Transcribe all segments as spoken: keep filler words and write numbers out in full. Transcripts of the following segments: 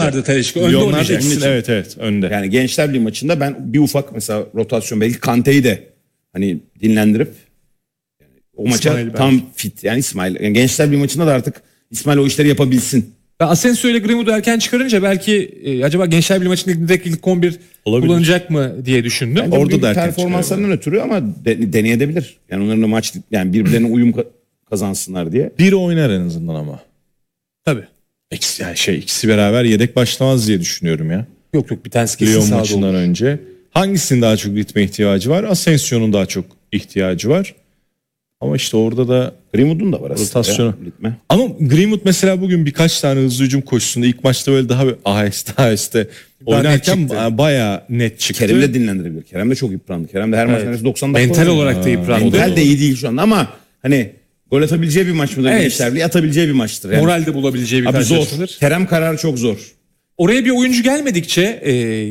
Lyonlar'da Talisca önde Lyonlar'da oynayacak. ikisi- Evet evet önde. Yani Gençler Birliği maçında ben bir ufak mesela rotasyon, belki Kante'yi de hani dinlendirip yani o maça İsmail tam belki. fit, yani İsmail. Yani Gençler Birliği maçında da artık İsmail o işleri yapabilsin. Ve Asensio ile Greenwood'u erken çıkarınca belki e, acaba Gençler Birliği maçında direkt ilk on bir Olabilir. kullanacak mı diye düşündüm. Bence Orada büyük da erken performanslarından ötürü ama de, deneyebilir. Yani onların da maç, yani birbirlerine uyum ka- kazansınlar diye. Biri oynar en azından ama. Tabii. İkisi, yani şey ikisi beraber yedek başlamaz diye düşünüyorum ya. Yok yok bir tanesi kesin Lyon sahada maçından olur. önce. Hangisinin daha çok ritme ihtiyacı var? Asensio'nun daha çok ihtiyacı var. Ama işte orada da Greenwood'un da var aslında. rotasyonu. Ya, ritme. Ama Greenwood mesela bugün birkaç tane hızlı hücum koşusunda ilk maçta böyle daha bir aheste aheste Daha net oynarken çıktı. ba- bayağı net çıktı. Kerem de dinlendirebilir. Kerem de çok yıprandı. Kerem de her maç neredeyse doksan dakika Mental oynadı. olarak da yıprandı. Mental doğru. de iyi değil şu anda ama hani gol atabileceği bir maç mıdır? Evet. Gençler Birliği atabileceği bir maçtır. Yani. Moralde bulabileceği bir Abi zor. karşılaşmadır. Kerem kararı çok zor. Oraya bir oyuncu gelmedikçe e,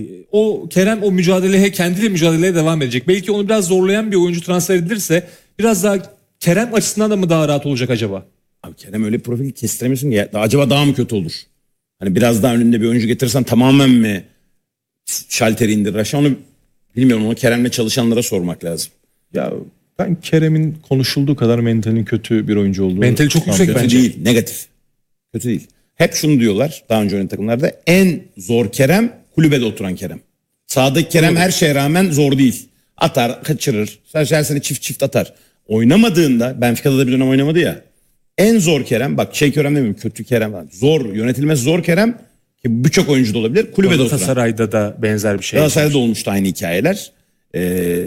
o Kerem o mücadeleye kendiyle mücadeleye devam edecek. Belki onu biraz zorlayan bir oyuncu transfer edilirse biraz daha Kerem açısından da mı daha rahat olacak acaba? Abi Kerem öyle bir profil kestiremiyorsun ki. Ya, acaba daha mı kötü olur? Hani biraz daha önünde bir oyuncu getirirsen tamamen mi şalteri indirir aşağı, onu bilmiyorum. Onu Kerem'le çalışanlara sormak lazım. Ya ben Kerem'in konuşulduğu kadar mentalin kötü bir oyuncu olduğunu. Mentali çok yüksek sanmıyorum. Kötü bence. değil, negatif. Kötü değil. Hep şunu diyorlar daha önce oynayan takımlarda: en zor Kerem kulübede oturan Kerem. Sahadaki Kerem her şeye rağmen zor değil. Atar, kaçırır. Sadece her sene çift çift atar. Oynamadığında, Benfica'da da bir dönem oynamadı ya. En zor Kerem, bak şey Kerem demiyorum, kötü Kerem var. Zor, yönetilmez zor Kerem ki birçok oyuncu da olabilir. Kulübede oturan. Galatasaray'da da benzer bir şey. Galatasaray'da da olmuştu aynı hikayeler. Ee,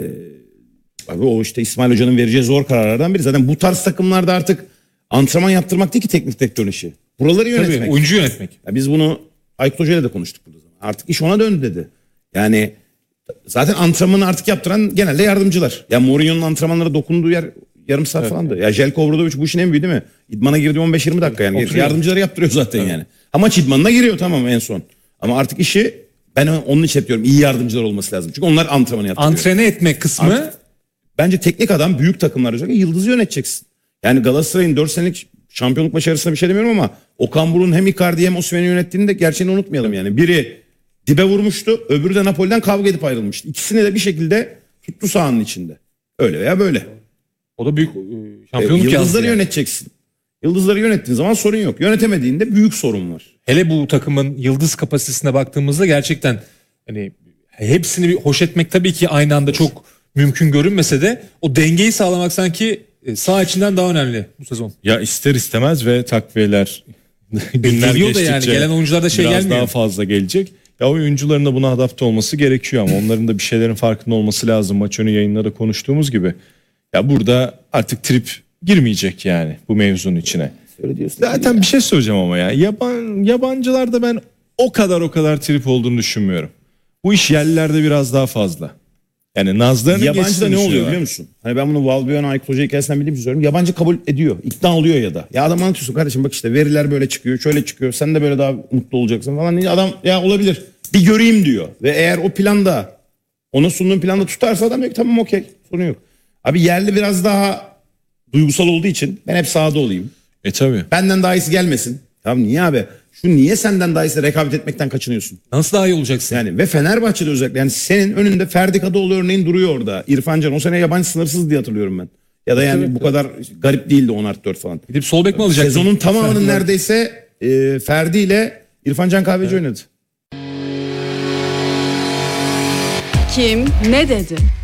abi o işte İsmail Hoca'nın vereceği zor kararlardan biri. Zaten bu tarz takımlarda artık antrenman yaptırmak değil ki teknik direktör işi. Buraları yönetmek. Tabii, oyuncu yönetmek. Ya biz bunu Aykut Hoca'yla da konuştuk burada. Artık iş ona döndü dedi. Yani zaten antrenmanı artık yaptıran genelde yardımcılar. Ya Mourinho'nun antrenmanlara dokunduğu yer yarım saat evet. falandı. Ya Jelko Obradović bu işin en büyüğü değil mi? İdmana girdi on beş yirmi dakika yani. Oturuyor. Yardımcıları yaptırıyor zaten evet. yani. Ama maç idmanına giriyor tamam en son. Ama artık işi, ben onun için hep diyorum, iyi yardımcılar olması lazım. Çünkü onlar antrenmanı yaptırıyor. Antrene etme kısmı Artık, bence teknik adam büyük takımlar özellikle yıldızı yöneteceksin. Yani Galatasaray'ın dört senelik şampiyonluk başarısına bir şey demiyorum ama Okan Buruk'un hem Icardi hem Osimhen'i yönettiğini de gerçeğini unutmayalım yani. Biri dibe vurmuştu, öbürü de Napoli'den kavga edip ayrılmıştı. İkisini de bir şekilde tuttu sahanın içinde. Öyle veya böyle. o da büyük e, E, şampiyonluk yazdı. yıldızları Yani. yöneteceksin. Yıldızları yönettiğin zaman sorun yok. Yönetemediğinde büyük sorun var. Hele bu takımın yıldız kapasitesine baktığımızda gerçekten hani hepsini bir hoş etmek tabii ki aynı anda çok mümkün görünmese de o dengeyi sağlamak sanki e, saha içinden daha önemli bu sezon. Ya ister istemez ve takviyeler günler Geliyor da geçtikçe yani, gelen oyuncularda şey biraz gelmiyor. daha fazla gelecek. Ya oyuncuların da buna adapte olması gerekiyor ama onların da bir şeylerin farkında olması lazım. Maç önü yayınlarda konuştuğumuz gibi. Ya burada artık trip girmeyecek yani bu mevzunun içine. Öyle diyorsun. Zaten bir şey söyleyeceğim ama ya yaban yabancılarda ben o kadar o kadar trip olduğunu düşünmüyorum. Bu iş yerlilerde biraz daha fazla. Yani nazlarını Yabancı da geçtiğini ne oluyor düşünüyorlar. biliyor musun? Hani ben bunu Valbuena, Aykut Hoca hikayesinden bildiğim için söylüyorum. Yabancı kabul ediyor. İkna oluyor ya da. Ya adam anlatıyorsun kardeşim, bak işte veriler böyle çıkıyor, şöyle çıkıyor. Sen de böyle daha mutlu olacaksın falan. Adam ya olabilir. Bir göreyim diyor. Ve eğer o planda, ona sunduğun planda tutarsa adam diyor ki tamam okey, sorun yok. Abi yerli biraz daha duygusal olduğu için ben hep sahada olayım. E tabi. Benden daha iyisi gelmesin. Ya niye abi? Şu niye senden daha iyisi rekabet etmekten kaçınıyorsun? Nasıl daha iyi olacaksın? Yani ve Fenerbahçe'de özellikle yani senin önünde Ferdi Kadıoğlu örneğin duruyor orada. İrfan Can o sene yabancı sınırsız diye hatırlıyorum ben. Ya da yani Evet, bu kadar garip değildi on artı dört falan. Gidip sol bek mi alacaksın? Sezonun tamamının neredeyse e, Ferdi ile İrfan Can Kahveci evet. oynadı. Kim ne dedi?